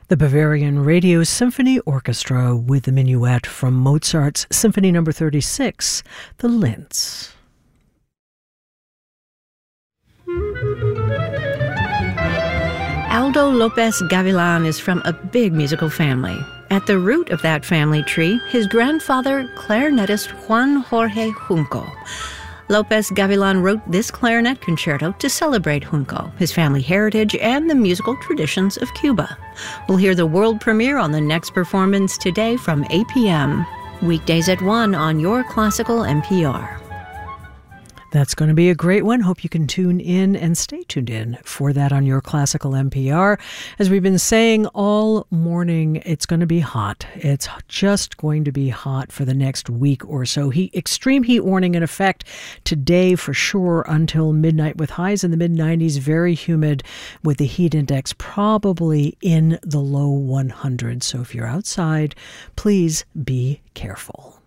The Bavarian Radio Symphony Orchestra with the minuet from Mozart's Symphony No. 36, The Linz. Aldo Lopez Gavilan is from a big musical family. At the root of that family tree, his grandfather, clarinetist Juan Jorge Junco. Lopez Gavilan wrote this clarinet concerto to celebrate Junco, his family heritage, and the musical traditions of Cuba. We'll hear the world premiere on the next performance today from 8 p.m. Weekdays at 1 on Your Classical NPR. That's going to be a great one. Hope you can tune in and stay tuned in for that on Your Classical NPR. As we've been saying all morning, it's going to be hot. It's just going to be hot for the next week or so. Extreme heat warning in effect today for sure until midnight, with highs in the mid-90s, very humid, with the heat index probably in the low 100s. So if you're outside, please be careful.